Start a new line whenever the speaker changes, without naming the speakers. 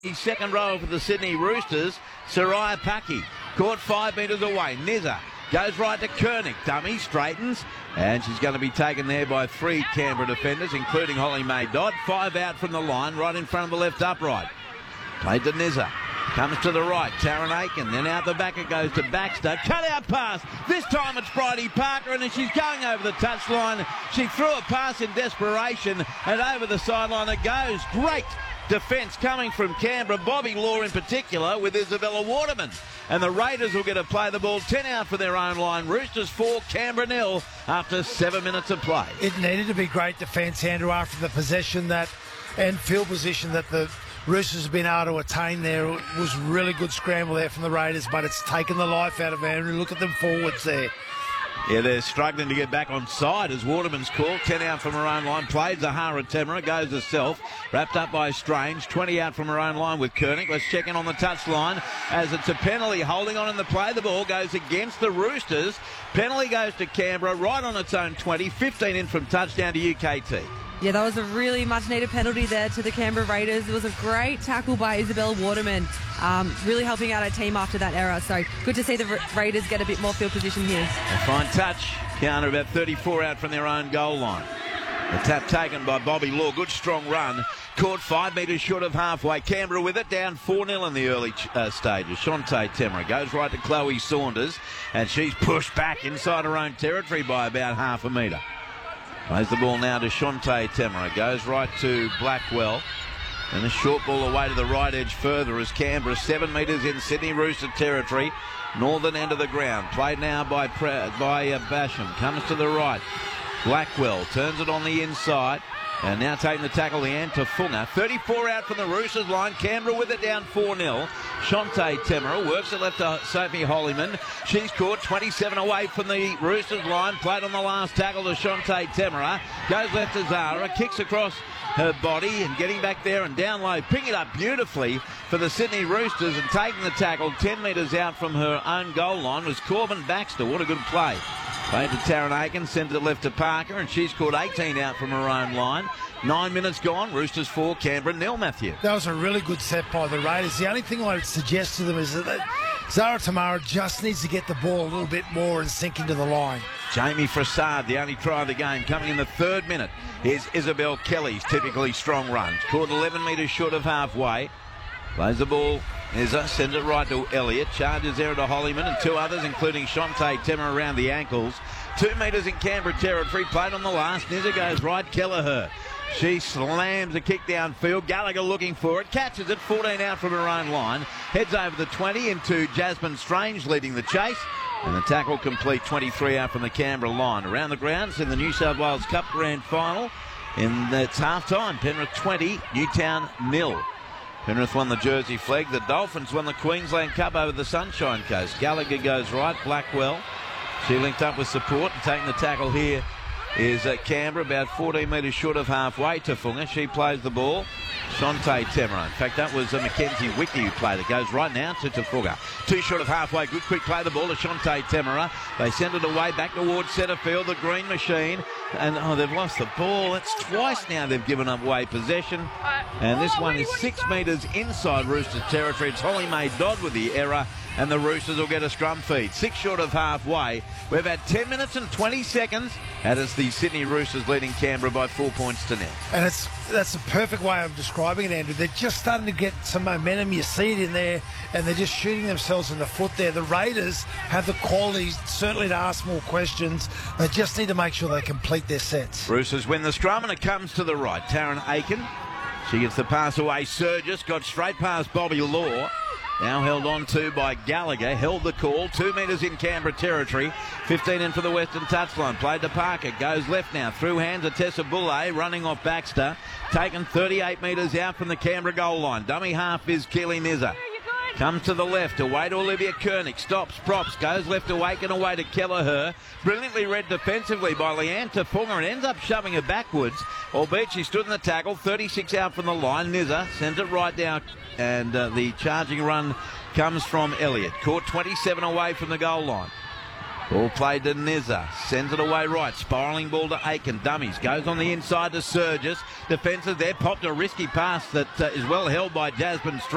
His second row for the Sydney Roosters, Soraya Paki, caught 5 metres away. Nizza goes right to Koenig. Dummy straightens, and she's going to be taken there by 3 Canberra defenders, including Holly May Dodd. 5 out from the line, right in front of the left upright. Played to Nizza. Comes to the right, Taryn Aiken. Then out the back it goes to Baxter. Cut out pass. This time it's Bridie Parker, and as she's going over the touchline, she threw a pass in desperation, and over the sideline it goes. Great defence coming from Canberra, Bobby Law in particular, with Isabella Waterman. And the Raiders will get to play the ball 10 out for their own line. Roosters 4, Canberra 0 after 7 minutes of play.
It needed to be great defence, Andrew, after the possession that and field position that the Roosters have been able to attain there. It was really good scramble there from the Raiders, but it's taken the life out of Andrew. Look at them forwards there.
Yeah, they're struggling to get back on side as Waterman's called. 10 out from her own line. Played Zahara Temera. Goes herself. Wrapped up by Strange. 20 out from her own line with Koenig. Let's check in on the touchline as it's a penalty. Holding on in the play. The ball goes against the Roosters. Penalty goes to Canberra right on its own 20. 15 in from touchdown to UKT.
Yeah, that was a really much-needed penalty there to the Canberra Raiders. It was a great tackle by Isabella Waterman, really helping out our team after that error. So good to see the Raiders get a bit more field position here.
A fine touch. Counter about 34 out from their own goal line. The tap taken by Bobby Law. Good strong run. Caught 5 metres short of halfway. Canberra with it, down 4-0 in the early stages. Shante Temera goes right to Chloe Saunders, and she's pushed back inside her own territory by about half a metre. Plays the ball now to Shante Temera. Goes right to Blackwell. And a short ball away to the right edge further as Canberra 7 metres in Sydney Rooster territory. Northern end of the ground. Played now by Basham. Comes to the right. Blackwell turns it on the inside. And now taking the tackle, the end to Funga. 34 out from the Roosters line. Canberra with it down 4-0. Shante Temera works it left to Sophie Hollyman. She's caught 27 away from the Roosters line. Played on the last tackle to Shante Temera. Goes left to Zara. Kicks across her body and getting back there and down low. Picking it up beautifully for the Sydney Roosters and taking the tackle 10 metres out from her own goal line was Corbin Baxter. What a good play. Played to Taryn Aiken, sent it left to Parker, and she's caught 18 out from her own line. 9 minutes gone, Roosters 4, Canberra 0, Matthew.
That was a really good set by the Raiders. The only thing I would suggest to them is that Zara Temera just needs to get the ball a little bit more and sink into the line.
Jamie Frassard, the only try of the game, coming in the 3rd minute. Here's Isabel Kelly's typically strong runs. Caught 11 metres short of halfway. Plays the ball. Nizza sends it right to Elliott. Charges there to Hollyman and 2 others, including Shante Temera around the ankles. 2 metres in Canberra territory. Played on the last. Nizza goes right. Kelleher. She slams a kick downfield. Gallagher looking for it. Catches it. 14 out from her own line. Heads over the 20 into Jasmine Strange leading the chase. And the tackle complete. 23 out from the Canberra line. Around the grounds in the New South Wales Cup Grand Final. It's half-time. Penrith 20, Newtown 0. Penrith won the Jersey flag. The Dolphins won the Queensland Cup over the Sunshine Coast. Gallagher goes right. Blackwell. She linked up with support and taking the tackle here is Canberra, about 14 metres short of halfway. Tafunga, she plays the ball. Shante Temera. In fact, that was Mackenzie Wickley who played it. Goes right now to Tafunga. 2 short of halfway. Good quick play. The ball to Shante Temera. They send it away back towards centre field. The green machine. And, they've lost the ball. It's twice now they've given away possession. And this one is 6 metres inside Roosters territory. It's Holly May Dodd with the error. And the Roosters will get a scrum feed. 6 short of halfway. We've had 10 minutes and 20 seconds. And it's the Sydney Roosters leading Canberra by 4 points to 0.
And that's a perfect way of describing it, Andrew. They're just starting to get some momentum. You see it in there, and they're just shooting themselves in the foot there. The Raiders have the quality, certainly, to ask more questions. They just need to make sure they complete their sets.
Roosters win the scrum, and it comes to the right. Taryn Aiken. She gets the pass away. Surgis got straight past Bobby Law. Now held on to by Gallagher. Held the call. 2 metres in Canberra territory. 15 in for the Western touchline. Played to Parker. Goes left now. Through hands of Tessa Bulle. Running off Baxter. Taken 38 metres out from the Canberra goal line. Dummy half is Keely Nizza. Comes to the left, away to Olivia Koenig. Stops, props, goes left to Aiken, away to Kelleher. Brilliantly read defensively by Leanne Tafunga and ends up shoving her backwards. Albeit she stood in the tackle, 36 out from the line. Nizza sends it right down, and the charging run comes from Elliott. Caught 27 away from the goal line. Ball played to Nizza. Sends it away right. Spiralling ball to Aiken. Dummies. Goes on the inside to Surgis. Defences there. Popped a risky pass that is well held by Jasmine Street.